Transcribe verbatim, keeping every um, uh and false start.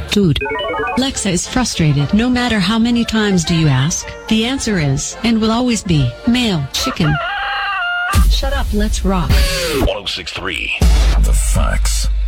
Food. Lexa is frustrated. No matter how many times do you ask, the answer is, and will always be, male chicken. Shut up, let's rock. one oh six point three The Facts.